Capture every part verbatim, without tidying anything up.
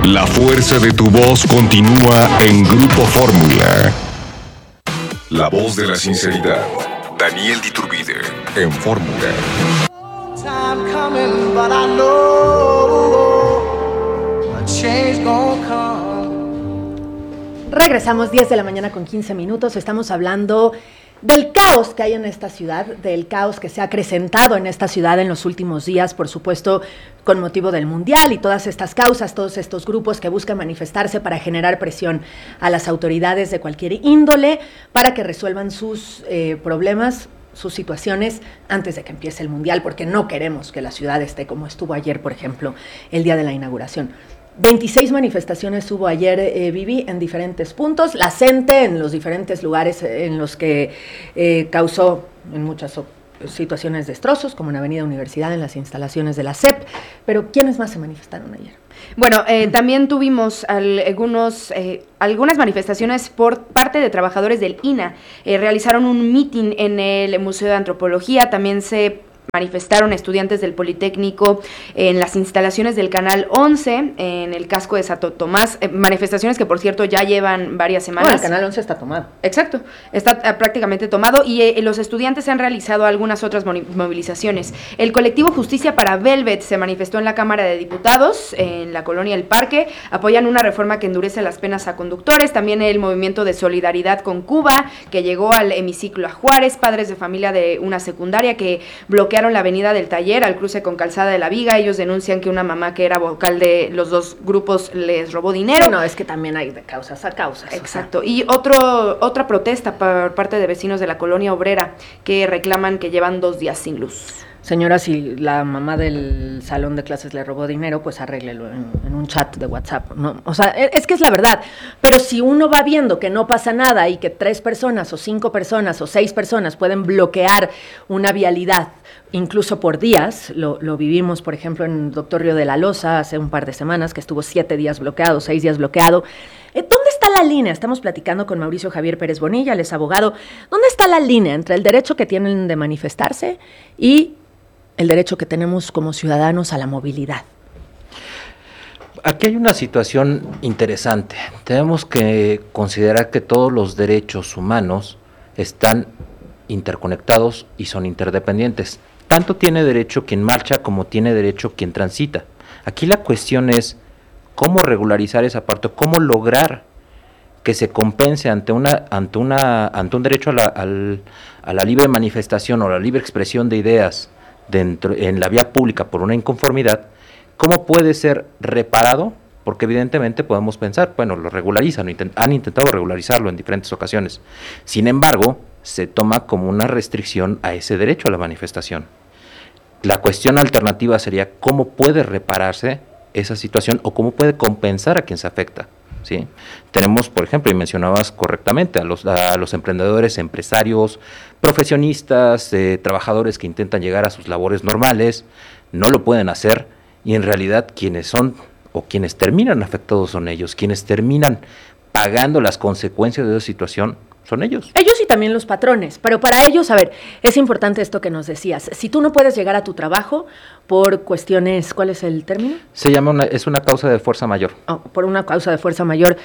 La fuerza de tu voz continúa en Grupo Fórmula. La voz de la sinceridad. Daniel Diturbide en Fórmula. Time coming, but I know a change gonna come. Regresamos diez de la mañana con quince minutos. Estamos hablando del caos que hay en esta ciudad, del caos que se ha acrecentado en esta ciudad en los últimos días, por supuesto, con motivo del Mundial y todas estas causas, todos estos grupos que buscan manifestarse para generar presión a las autoridades de cualquier índole para que resuelvan sus eh, problemas, sus situaciones antes de que empiece el Mundial, porque no queremos que la ciudad esté como estuvo ayer, por ejemplo, el día de la inauguración. veintiséis manifestaciones hubo ayer, eh, Vivi, en diferentes puntos. La gente en los diferentes lugares en los que eh, causó en muchas situaciones destrozos, como en Avenida Universidad, en las instalaciones de la S E P. Pero, ¿quiénes más se manifestaron ayer? Bueno, eh, también tuvimos al, algunos, eh, algunas manifestaciones por parte de trabajadores del I N A. Eh, realizaron un meeting en el Museo de Antropología. También se manifestaron estudiantes del Politécnico en las instalaciones del Canal once, en el casco de Santo Tomás, eh, manifestaciones que por cierto ya llevan varias semanas. Bueno, el Canal once está tomado. Exacto, está eh, prácticamente tomado y eh, los estudiantes han realizado algunas otras movilizaciones. El colectivo Justicia para Velvet se manifestó en la Cámara de Diputados, en la colonia El Parque, apoyan una reforma que endurece las penas a conductores, también el movimiento de solidaridad con Cuba, que llegó al hemiciclo a Juárez, padres de familia de una secundaria que bloquearon la avenida del Taller al cruce con Calzada de la Viga. Ellos denuncian que una mamá que era vocal de los dos grupos les robó dinero. No, es que también hay de causas a causas. Exacto. O sea. Y otro otra protesta por parte de vecinos de la colonia obrera que reclaman que llevan dos días sin luz. Señora, si la mamá del salón de clases le robó dinero, pues arréglelo en, en un chat de WhatsApp, ¿no? O sea, es que es la verdad. Pero si uno va viendo que no pasa nada y que tres personas o cinco personas o seis personas pueden bloquear una vialidad, incluso por días, lo, lo vivimos, por ejemplo, en Doctor Río de la Loza hace un par de semanas, que estuvo siete días bloqueado, seis días bloqueado. ¿Dónde está la línea? Estamos platicando con Mauricio Javier Pérez Bonilla, él es abogado. ¿Dónde está la línea entre el derecho que tienen de manifestarse y el derecho que tenemos como ciudadanos a la movilidad? Aquí hay una situación interesante. Tenemos que considerar que todos los derechos humanos están interconectados y son interdependientes. Tanto tiene derecho quien marcha como tiene derecho quien transita. Aquí la cuestión es cómo regularizar esa parte, cómo lograr que se compense ante una ante una ante un derecho a la, al, a la libre manifestación o la libre expresión de ideas dentro en la vía pública por una inconformidad. ¿Cómo puede ser reparado? Porque evidentemente podemos pensar, bueno, lo regularizan, intent, han intentado regularizarlo en diferentes ocasiones. Sin embargo, se toma como una restricción a ese derecho a la manifestación. La cuestión alternativa sería cómo puede repararse esa situación o cómo puede compensar a quien se afecta, ¿sí? Tenemos, por ejemplo, y mencionabas correctamente, a los, a los emprendedores, empresarios, profesionistas, eh, trabajadores que intentan llegar a sus labores normales, no lo pueden hacer, y en realidad quienes son o quienes terminan afectados son ellos, quienes terminan pagando las consecuencias de esa situación son ellos. Ellos y también los patrones, pero para ellos, a ver, es importante esto que nos decías. Si tú no puedes llegar a tu trabajo por cuestiones, ¿cuál es el término? Se llama, una, es una causa de fuerza mayor. Oh, por una causa de fuerza mayor,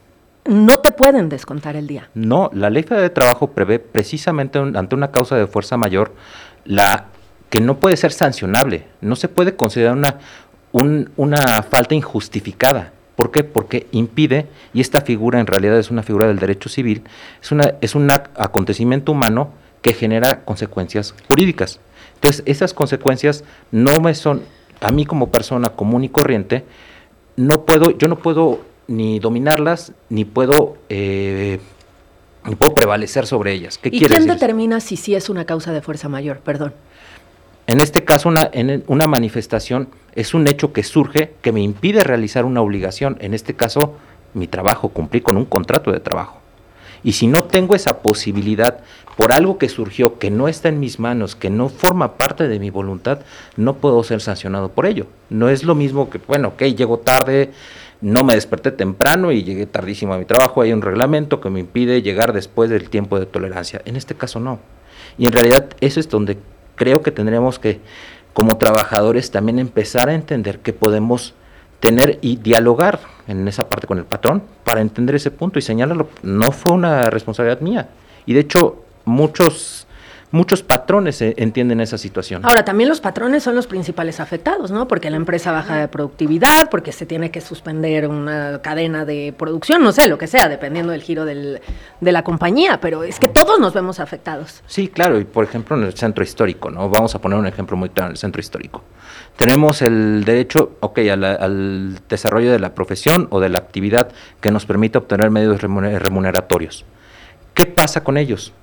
no te pueden descontar el día. No, la Ley Federal de Trabajo prevé precisamente un, ante una causa de fuerza mayor, la que no puede ser sancionable, no se puede considerar una, un, una falta injustificada. ¿Por qué? Porque impide, y esta figura en realidad es una figura del derecho civil, es, una, es un acontecimiento humano que genera consecuencias jurídicas. Entonces, esas consecuencias no me son, a mí como persona común y corriente, no puedo, yo no puedo ni dominarlas, ni puedo, eh, ni puedo prevalecer sobre ellas. ¿Qué ¿Y quiere quién decir? determina si sí es una causa de fuerza mayor? Perdón. En este caso, una, en una manifestación es un hecho que surge que me impide realizar una obligación. En este caso, mi trabajo, cumplir con un contrato de trabajo. Y si no tengo esa posibilidad por algo que surgió, que no está en mis manos, que no forma parte de mi voluntad, no puedo ser sancionado por ello. No es lo mismo que, bueno, ok, llego tarde, no me desperté temprano y llegué tardísimo a mi trabajo, hay un reglamento que me impide llegar después del tiempo de tolerancia. En este caso no. Y en realidad eso es donde creo que tendremos que, como trabajadores, también empezar a entender que podemos tener y dialogar en esa parte con el patrón para entender ese punto y señalarlo. No fue una responsabilidad mía. Y de hecho, muchos... Muchos patrones eh, entienden esa situación. Ahora, también los patrones son los principales afectados, ¿no? Porque la empresa baja de productividad, porque se tiene que suspender una cadena de producción, no sé, lo que sea, dependiendo del giro del, de la compañía, pero es que todos nos vemos afectados. Sí, claro, y por ejemplo en el centro histórico, ¿no? Vamos a poner un ejemplo muy claro en el centro histórico. Tenemos el derecho, ok, a la, al desarrollo de la profesión o de la actividad que nos permite obtener medios remuneratorios. ¿Qué pasa con ellos?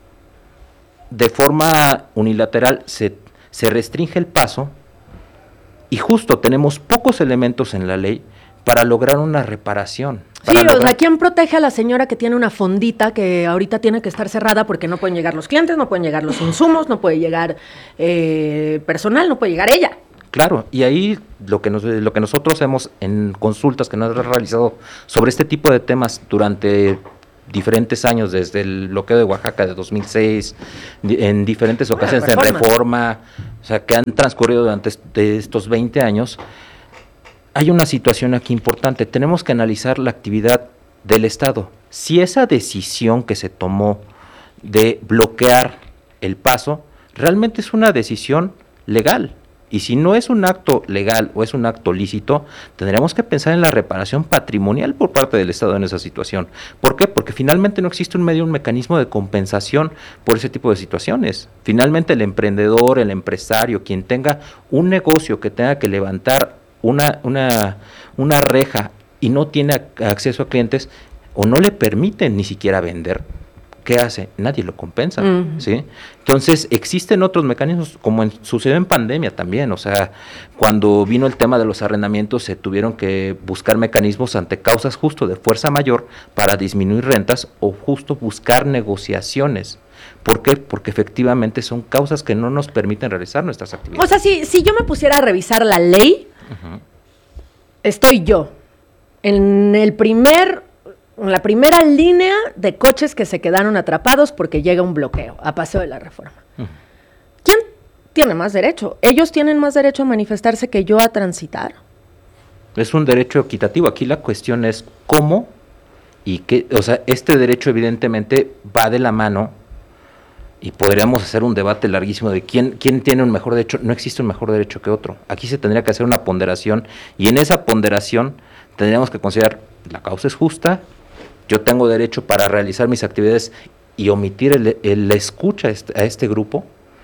De forma unilateral se, se restringe el paso y justo tenemos pocos elementos en la ley para lograr una reparación. Sí, lograr... o sea, ¿quién protege a la señora que tiene una fondita que ahorita tiene que estar cerrada porque no pueden llegar los clientes, no pueden llegar los insumos, no puede llegar eh, personal, no puede llegar ella? Claro, y ahí lo que, nos, lo que nosotros hemos en consultas que nos hemos realizado sobre este tipo de temas durante diferentes años, desde el bloqueo de Oaxaca de dos mil seis, en diferentes ocasiones bueno, reforma. en reforma, o sea, que han transcurrido durante de estos veinte años, hay una situación aquí importante. Tenemos que analizar la actividad del Estado. Si esa decisión que se tomó de bloquear el paso, realmente es una decisión legal. Y si no es un acto legal o es un acto lícito, tendremos que pensar en la reparación patrimonial por parte del Estado en esa situación. ¿Por qué? Porque finalmente no existe un medio, un mecanismo de compensación por ese tipo de situaciones. Finalmente el emprendedor, el empresario, quien tenga un negocio que tenga que levantar una, una, una reja y no tiene acceso a clientes o no le permiten ni siquiera vender, ¿qué hace? Nadie lo compensa, uh-huh. ¿sí? Entonces, existen otros mecanismos, como en, sucedió en pandemia también, o sea, cuando vino el tema de los arrendamientos, se tuvieron que buscar mecanismos ante causas justo de fuerza mayor para disminuir rentas o justo buscar negociaciones. ¿Por qué? Porque efectivamente son causas que no nos permiten realizar nuestras actividades. O sea, si, si yo me pusiera a revisar la ley, uh-huh. estoy yo en el primer... la primera línea de coches que se quedaron atrapados porque llega un bloqueo a Paseo de la Reforma. Uh-huh. ¿Quién tiene más derecho? ¿Ellos tienen más derecho a manifestarse que yo a transitar? Es un derecho equitativo. Aquí la cuestión es cómo y qué, o sea, este derecho evidentemente va de la mano y podríamos hacer un debate larguísimo de quién, quién tiene un mejor derecho. No existe un mejor derecho que otro. Aquí se tendría que hacer una ponderación y en esa ponderación tendríamos que considerar la causa es justa. Yo tengo derecho para realizar mis actividades y omitir el, el, la escucha a este, a este grupo.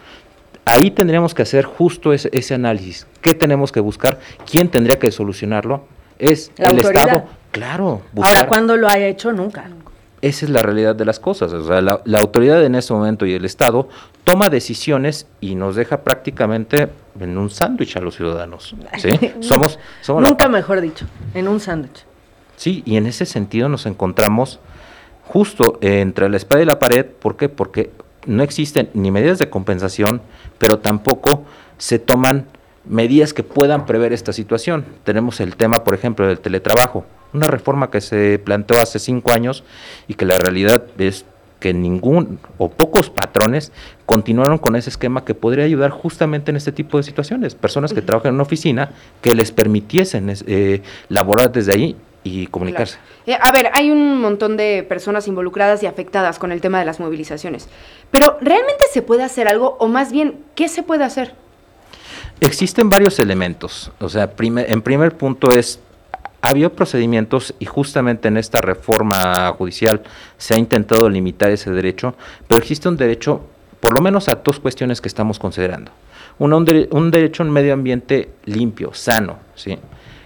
Ahí tendríamos que hacer justo ese, ese análisis. ¿Qué tenemos que buscar? ¿Quién tendría que solucionarlo? Es ¿La el autoridad? Estado. Claro. Buscar. Ahora, ¿cuándo lo ha hecho? Nunca. Esa es la realidad de las cosas. O sea, la, la autoridad en este momento y el Estado toma decisiones y nos deja prácticamente en un sándwich a los ciudadanos. ¿Sí? somos, somos Nunca mejor dicho, en un sándwich. Sí, y en ese sentido nos encontramos justo entre la espada y la pared. ¿Por qué? Porque no existen ni medidas de compensación, pero tampoco se toman medidas que puedan prever esta situación. Tenemos el tema, por ejemplo, del teletrabajo, una reforma que se planteó hace cinco años y que la realidad es que ningún o pocos patrones continuaron con ese esquema que podría ayudar justamente en este tipo de situaciones. Personas que trabajan en una oficina que les permitiesen eh, laborar desde ahí y comunicarse. Claro. Eh, a ver, hay un montón de personas involucradas y afectadas con el tema de las movilizaciones, pero ¿realmente se puede hacer algo o más bien, qué se puede hacer? Existen varios elementos, o sea, primer, en primer punto es, había procedimientos y justamente en esta reforma judicial se ha intentado limitar ese derecho, pero existe un derecho, por lo menos a dos cuestiones que estamos considerando. Uno, un, de, un derecho a un medio ambiente limpio, sano, ¿sí?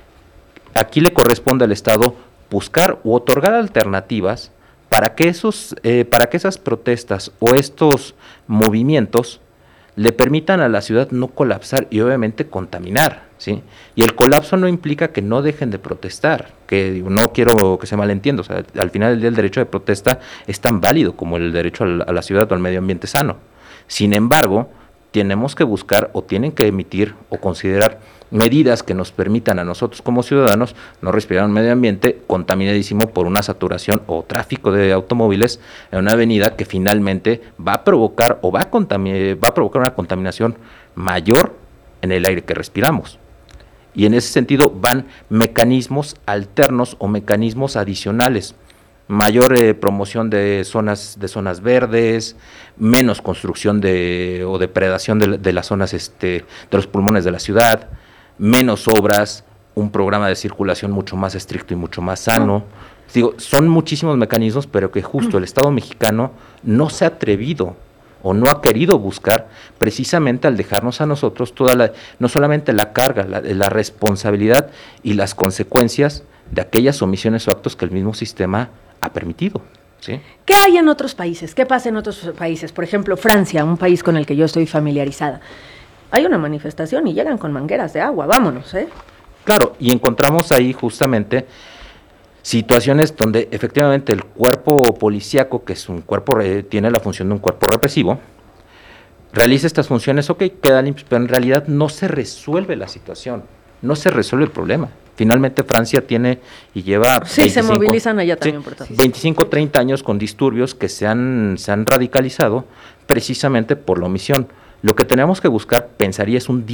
Aquí le corresponde al Estado buscar u otorgar alternativas para que esos, eh, para que esas protestas o estos movimientos le permitan a la ciudad no colapsar y obviamente contaminar, ¿sí? Y el colapso no implica que no dejen de protestar, que digo, no quiero que se malentienda, o sea, al final del día el derecho de protesta es tan válido como el derecho a la, a la ciudad o al medio ambiente sano. Sin embargo, tenemos que buscar o tienen que emitir o considerar medidas que nos permitan a nosotros como ciudadanos no respirar un medio ambiente contaminadísimo por una saturación o tráfico de automóviles en una avenida que finalmente va a provocar o va a, contami- va a provocar una contaminación mayor en el aire que respiramos. Y en ese sentido van mecanismos alternos o mecanismos adicionales. Mayor eh, promoción de zonas de zonas verdes, menos construcción de o depredación de, de las zonas este, de los pulmones de la ciudad, menos obras, un programa de circulación mucho más estricto y mucho más sano. Digo, son muchísimos mecanismos, pero que justo el Estado mexicano no se ha atrevido o no ha querido buscar, precisamente al dejarnos a nosotros toda la, no solamente la carga, la, la responsabilidad y las consecuencias de aquellas omisiones o actos que el mismo sistema ha permitido. ¿Sí? ¿Qué hay en otros países? ¿Qué pasa en otros países? Por ejemplo, Francia, un país con el que yo estoy familiarizada. Hay una manifestación y llegan con mangueras de agua, vámonos, ¿eh? Claro, y encontramos ahí justamente situaciones donde efectivamente el cuerpo policíaco, que es un cuerpo, eh, tiene la función de un cuerpo represivo, realiza estas funciones, ok, quedan limpios, pero en realidad no se resuelve la situación, no se resuelve el problema. Finalmente Francia tiene y lleva sí, veinticinco, se movilizan allá también, sí, por tanto. veinticinco, treinta años con disturbios que se han, se han radicalizado precisamente por la omisión. Lo que tenemos que buscar, pensaría, es un